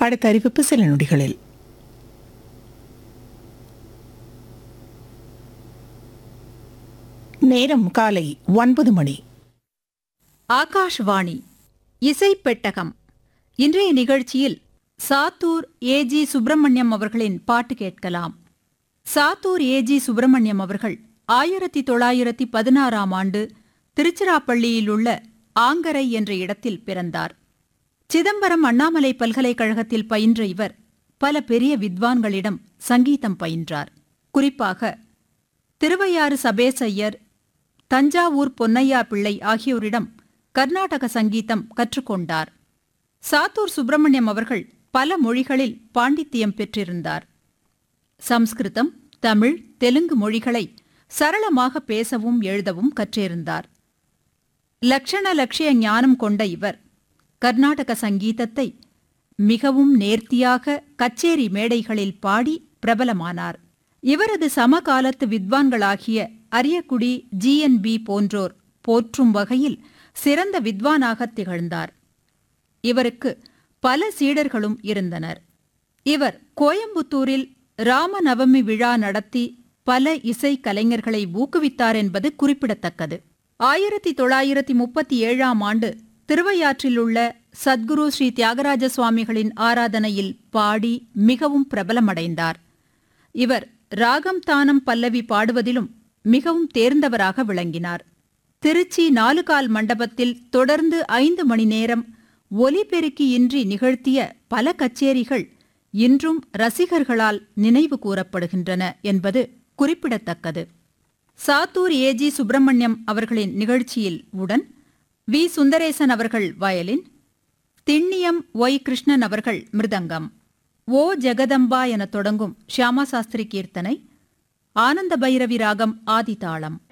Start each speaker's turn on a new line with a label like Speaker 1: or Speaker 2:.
Speaker 1: அடுத்த அறிவிப்பு சில நொடிகளில். நேரம் காலை 9 மணி.
Speaker 2: ஆகாஷ்வாணி இசைப்பெட்டகம். இன்றைய நிகழ்ச்சியில் சாத்தூர் ஏஜி சுப்பிரமணியம் அவர்களின் பாட்டு கேட்கலாம். சாத்தூர் ஏஜி சுப்பிரமணியம் அவர்கள் 1916ஆம் ஆண்டு திருச்சிராப்பள்ளியில் உள்ள ஆங்கரை என்ற இடத்தில் பிறந்தார். சிதம்பரம் அண்ணாமலை பல்கலைக்கழகத்தில் பயின்ற இவர் பல பெரிய வித்வான்களிடம் சங்கீதம் பயின்றார். குறிப்பாக திருவையாறு சபேசையர், தஞ்சாவூர் பொன்னையா பிள்ளை ஆகியோரிடம் கர்நாடக சங்கீதம் கற்றுக்கொண்டார். சாத்தூர் சுப்பிரமணியம் அவர்கள் பல மொழிகளில் பாண்டித்தியம் பெற்றிருந்தார். சம்ஸ்கிருதம், தமிழ், தெலுங்கு மொழிகளை சரளமாக பேசவும் எழுதவும் கற்றிருந்தார். லட்சண லட்சிய ஞானம் கொண்ட இவர் கர்நாடக சங்கீதத்தை மிகவும் நேர்த்தியாக கச்சேரி மேடைகளில் பாடி பிரபலமானார். இவரது சமகாலத்து வித்வான்களாகிய அரியக்குடி, ஜி.என்.பி. போன்றோர் போற்றும் வகையில் சிறந்த வித்வானாக திகழ்ந்தார். இவருக்கு பல சீடர்களும் இருந்தனர். இவர் கோயம்புத்தூரில் ராமநவமி விழா நடத்தி பல இசை கலைஞர்களை ஊக்குவித்தார் என்பது குறிப்பிடத்தக்கது. 1937ஆம் ஆண்டு திருவையாற்றிலுள்ள சத்குரு ஸ்ரீ தியாகராஜ சுவாமிகளின் ஆராதனையில் பாடி மிகவும் பிரபலமடைந்தார். இவர் ராகம் தானம் பல்லவி பாடுவதிலும் மிகவும் தேர்ந்தவராக விளங்கினார். திருச்சி 4 கால் மண்டபத்தில் தொடர்ந்து 5 மணி நேரம் ஒலிபெருக்கியின்றி நிகழ்த்திய பல கச்சேரிகள் இன்றும் ரசிகர்களால் நினைவு கூறப்படுகின்றன என்பது குறிப்பிடத்தக்கது. சாத்தூர் ஏஜி சுப்பிரமணியம் அவர்களின் நிகழ்ச்சியில் உடன் வி. சுந்தரேசன் அவர்கள் வயலின், திண்ணியம் ஒய். கிருஷ்ணன் அவர்கள் மிருதங்கம். ஓ ஜெகதம்பா என தொடங்கும் ஷியாமா சாஸ்திரி கீர்த்தனை, ஆனந்த பைரவி ராகம் ஆதிதாளம்.